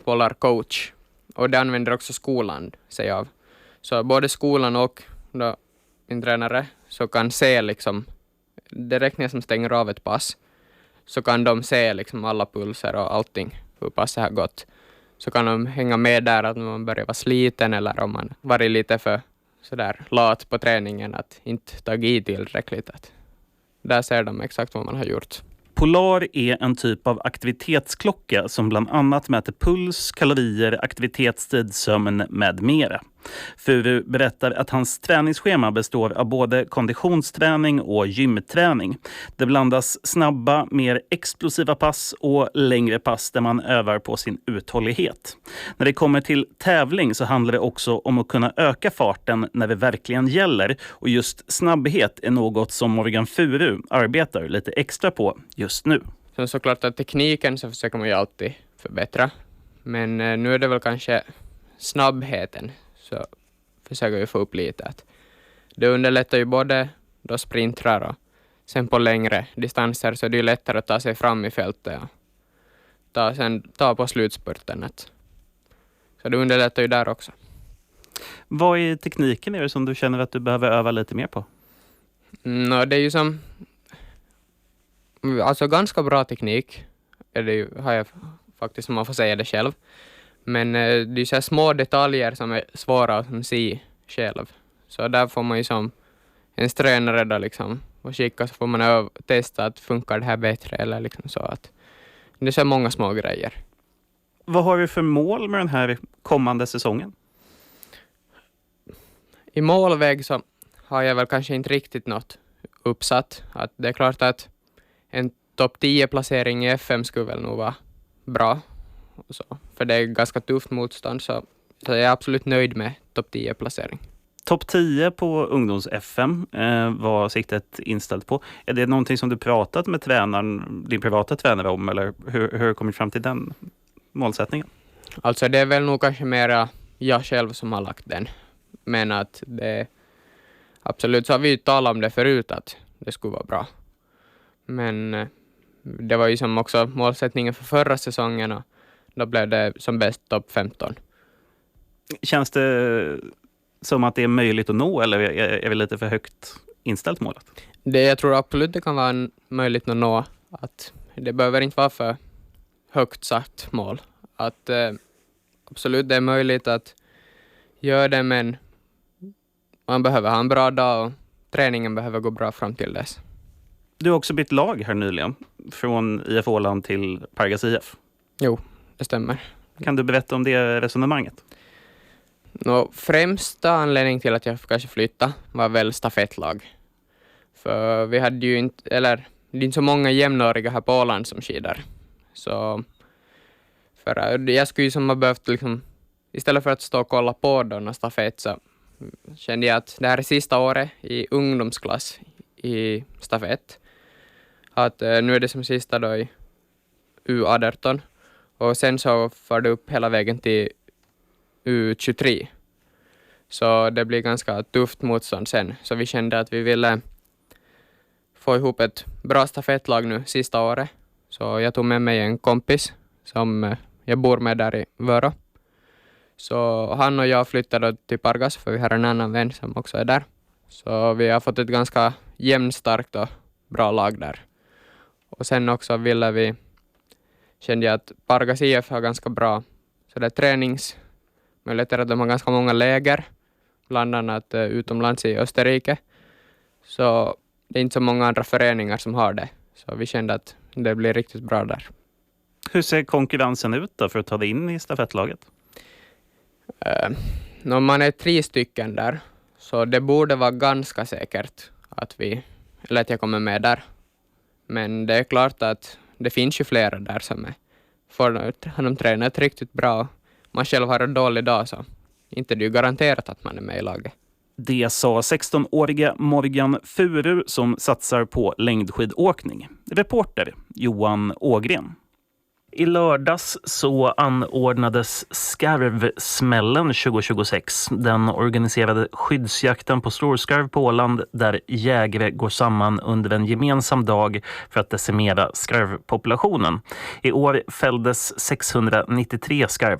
Polar Coach. Och det använder också skolan sig av. Så både skolan och då min tränare så kan se liksom, direkt när som stänger av ett pass så kan de se liksom alla pulser och allting, hur passet har gått. Så kan de hänga med där att man börjar vara sliten eller om man varit lite för sådär lat på träningen att inte ta i tillräckligt. Att där ser de exakt vad man har gjort. Polar är en typ av aktivitetsklocka som bland annat mäter puls, kalorier, aktivitetstid, sömn med mera. Furu berättar att hans träningsschema består av både konditionsträning och gymträning. Det blandas snabba, mer explosiva pass och längre pass där man övar på sin uthållighet. När det kommer till tävling så handlar det också om att kunna öka farten när det verkligen gäller. Och just snabbhet är något som Morgan Furu arbetar lite extra på just nu. Så såklart att tekniken så försöker man ju alltid förbättra. Men nu är det väl kanske snabbheten. Så försöker vi få upp lite. Att det underlättar ju både då sprintrar och sen på längre distanser så är det ju lättare att ta sig fram i fältet och ta på slutspurten. Så det underlättar ju där också. Vad i tekniken är det som du känner att du behöver öva lite mer på? Det är ju som alltså ganska bra teknik är det ju, har jag faktiskt, om man får säga det själv. Men det är ju så här små detaljer som är svåra att se själv. Så där får man ju som en tränare då liksom och kika så får man testa att funkar det här bättre eller liksom så att det är så många små grejer. Vad har du för mål med den här kommande säsongen? I målväg så har jag väl kanske inte riktigt något uppsatt. Att det är klart att en topp 10-placering i FM skulle väl nog vara bra. Så, för det är ganska tufft motstånd så jag är absolut nöjd med topp 10-placering. Topp 10 på ungdoms-FM var siktet inställt på. Är det någonting som du pratat med tränaren, din privata tränare om eller hur har du kommit fram till den målsättningen? Alltså det är väl nog kanske mera jag själv som har lagt den. Men att det absolut så har vi ju talat om det förut att det skulle vara bra. Men det var ju som också målsättningen för förra säsongen och då blev det som bäst topp 15. Känns det som att det är möjligt att nå eller är det lite för högt inställt målet? Jag tror absolut det kan vara möjligt att nå. Att det behöver inte vara för högt satt mål. Att absolut det är möjligt att göra det men man behöver ha en bra dag och träningen behöver gå bra fram till dess. Du har också bytt lag här nyligen från IF Åland till Pargas IF. Jo, det stämmer. Kan du berätta om det resonemanget? Främsta anledningen till att jag kanske flyttade var väl stafettlag. För vi hade ju inte, eller det är inte så många jämnåriga här på Åland som skidar. Så för jag skulle ju som ha behövt liksom, istället för att stå och kolla på då stafett så kände jag att det här är sista året i ungdomsklass i stafett. Att nu är det som sista då i U18 och sen så får det upp hela vägen till U23. Så det blir ganska tufft motstånd sen. Så vi kände att vi ville få ihop ett bra stafettlag nu sista året. Så jag tog med mig en kompis som jag bor med där i Vörå. Så han och jag flyttade till Pargas för vi har en annan vän som också är där. Så vi har fått ett ganska jämnstarkt och bra lag där. Och sen också kände jag att Pargas IF har ganska bra så det är träningsmöjligheter att de har ganska många läger. Bland annat utomlands i Österrike. Så det är inte så många andra föreningar som har det. Så vi kände att det blir riktigt bra där. Hur ser konkurrensen ut då för att ta dig in i stafettlaget? När man är 3 stycken där så det borde vara ganska säkert att jag kommer med där. Men det är klart att det finns ju flera där som har de tränat riktigt bra. Man själv har en dålig dag så inte det är ju garanterat att man är med i laget. Det sa 16-åriga Morgan Furu som satsar på längdskidåkning. Reporter Johan Ågren. I lördags så anordnades Skarvsmällen 2026, den organiserade skyddsjakten på storskarv på Åland där jägare går samman under en gemensam dag för att decimera skarvpopulationen. I år fälldes 693 skarvar.